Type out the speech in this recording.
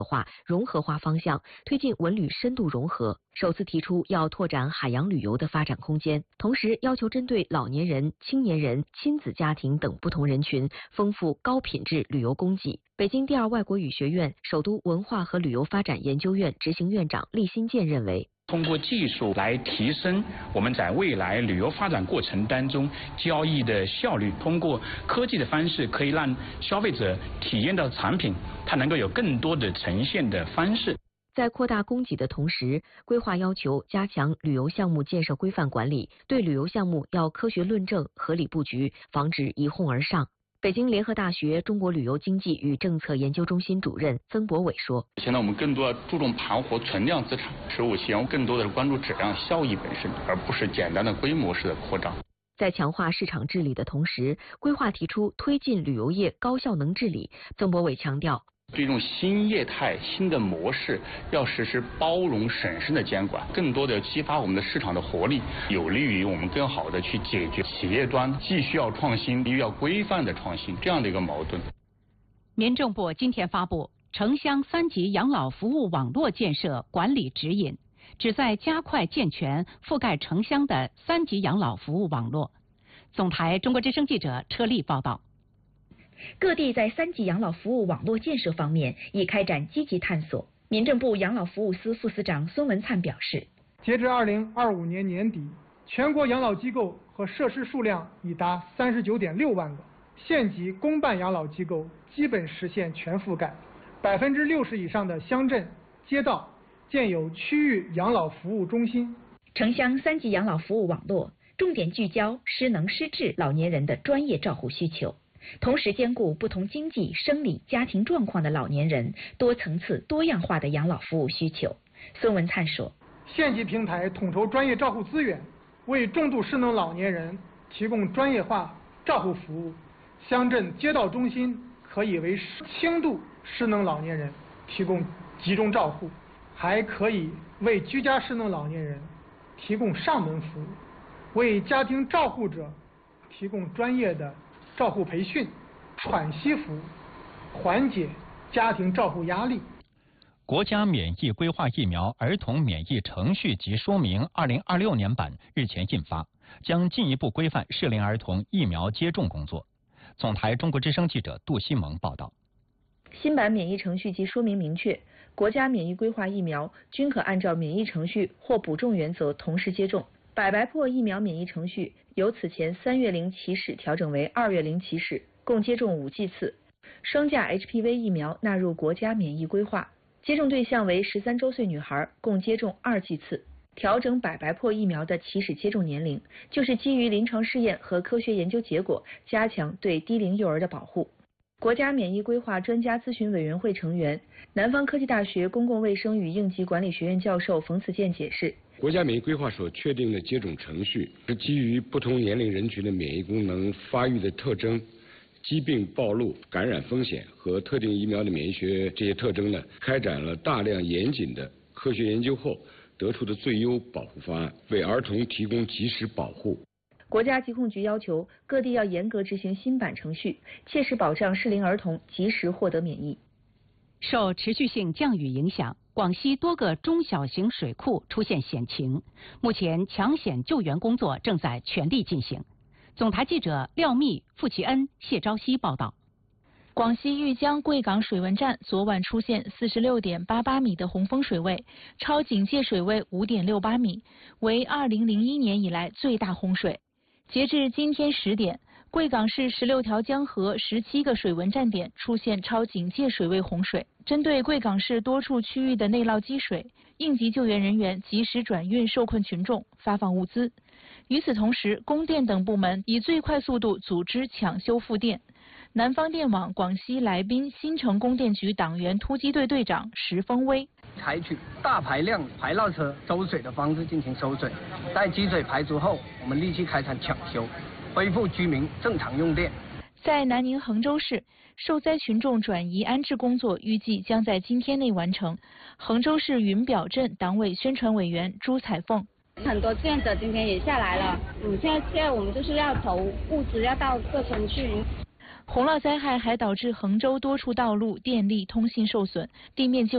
化、融合化方向，推进文旅深度融合。首次提出要拓展海洋旅游的发展空间，同时要求针对老年人、青年人、亲子家庭等不同人群，丰富高品质旅游供给。北京第二外国语学院首都文化和旅游发展研究院执行院长厉新建认为， 通过技术来提升我们在未来旅游发展过程当中交易的效率，通过科技的方式可以让消费者体验到产品，它能够有更多的呈现的方式。 在扩大供给的同时，规划要求加强旅游项目建设规范管理，对旅游项目要科学论证、合理布局，防止一哄而上。北京联合大学中国旅游经济与政策研究中心主任曾博伟说：“ 现在我们更多注重盘活存量资产，实务希望更多的关注质量效益本身，而不是简单的规模式的扩张。” 在强化市场治理的同时，规划提出推进旅游业高效能治理。曾博伟强调， 这种新业态、新的模式要实施包容审慎的监管，更多的激发我们的市场的活力，有利于我们更好的去解决企业端既需要创新又要规范的创新这样的一个矛盾。 民政部今天发布城乡3级养老服务网络建设管理指引，旨在加快健全覆盖城乡的3级养老服务网络。总台中国之声记者车丽报道。 各地在3级养老服务网络建设方面已开展积极探索。民政部养老服务司副司长孙文灿表示， 截至2025年年底，全国养老机构和设施数量已达39.6万个，县级公办养老机构基本实现全覆盖，60%以上的乡镇、街道建有区域养老服务中心。 城乡3级养老服务网络重点聚焦失能失智老年人的专业照护需求，同时兼顾不同经济、生理、家庭状况的老年人多层次、多样化的养老服务需求。孙文灿说， 县级平台统筹专业照护资源，为重度失能老年人提供专业化照护服务。乡镇街道中心可以为轻度失能老年人提供集中照护，还可以为居家失能老年人提供上门服务，为家庭照护者提供专业的照护培训、喘息服务，缓解家庭照护压力。 国家免疫规划疫苗儿童免疫程序及说明2026年版日前印发，将进一步规范适龄儿童疫苗接种工作。总台中国之声记者杜西蒙报道。 新版免疫程序及说明明确，国家免疫规划疫苗均可按照免疫程序或补种原则同时接种。百白破疫苗免疫程序由此前3月龄起始调整为2月龄起始，共接种5剂次。双价 HPV 疫苗纳入国家免疫规划，接种对象为13周岁女孩，共接种2剂次。调整百白破疫苗的起始接种年龄，就是基于临床试验和科学研究结果，加强对低龄幼儿的保护。国家免疫规划专家咨询委员会成员、南方科技大学公共卫生与应急管理学院教授冯慈健解释， 国家免疫规划所确定的接种程序是基于不同年龄人群的免疫功能发育的特征、疾病暴露、感染风险和特定疫苗的免疫学这些特征呢，开展了大量严谨的科学研究后得出的最优保护方案，为儿童提供及时保护。 国家疾控局要求各地要严格执行新版程序，切实保障适龄儿童及时获得免疫。 受持续性降雨影响，广西多个中小型水库出现险情，目前抢险救援工作正在全力进行。总台记者廖密、付其恩、谢昭熙报道。 广西玉江贵港水文站昨晚出现46.88米的洪峰水位，超警戒水位5.68米，为2001年以来最大洪水。截至今天10点，贵港市16条江河17个水文站点出现超警戒水位洪水。针对贵港市多处区域的内涝积水，应急救援人员及时转运受困群众，发放物资。与此同时，供电等部门以最快速度组织抢修复电。南方电网广西来宾新城供电局党员突击队队长石峰威采取大排量排涝车收水的方式进行收水，待积水排除后，我们立即开展抢修，恢复居民正常用电。 在南宁衡州市，受灾群众转移安置工作预计将在今天内完成。衡州市云表镇党委宣传委员朱彩凤， 很多志愿者今天也下来了，现在我们就是要投物资，要到各村去。 洪涝灾害还导致衡州多处道路、电力、通信受损，地面救